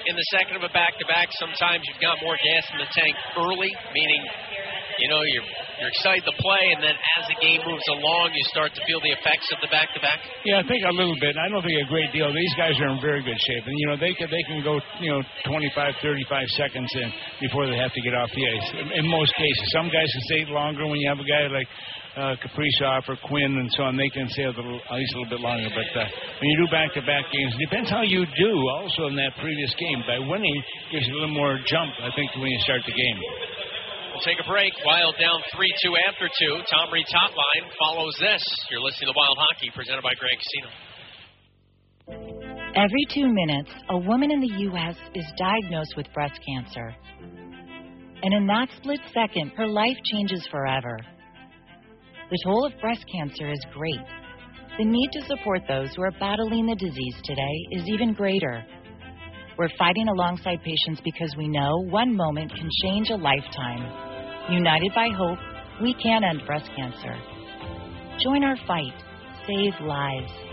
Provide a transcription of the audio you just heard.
in the second of a back-to-back, sometimes you've got more gas in the tank early, meaning, you're excited to play, and then as the game moves along, you start to feel the effects of the back-to-back? Yeah, I think a little bit. I don't think a great deal. These guys are in very good shape, and they can go 25, 35 seconds in before they have to get off the ice. In most cases, some guys can stay longer. When you have a guy like Kaprizov or Quinn and so on, they can stay at least a little bit longer. But when you do back-to-back games, it depends how you do. Also, in that previous game, by winning gives you a little more jump, I think, when you start the game. We'll take a break. Wild down 3-2 after 2. Tom Reed's Hotline follows this. You're listening to Wild Hockey, presented by Grand Casino. Every 2 minutes, a woman in the U.S. is diagnosed with breast cancer. And in that split second, her life changes forever. The toll of breast cancer is great. The need to support those who are battling the disease today is even greater. We're fighting alongside patients because we know one moment can change a lifetime. United by hope, we can end breast cancer. Join our fight. Save lives.